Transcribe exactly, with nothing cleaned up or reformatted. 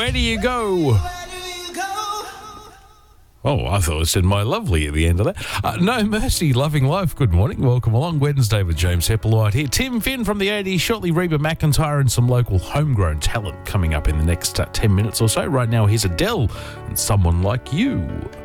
Where do you go? Oh, I thought it said my lovely at the end of that. Uh, no Mercy, Loving Life. Good morning. Welcome along. Wednesday with James Hepplewhite here. Tim Finn from the eighties. Shortly, Reba McEntire and some local homegrown talent coming up in the next uh, ten minutes or so. Right now, here's Adele and Someone Like You.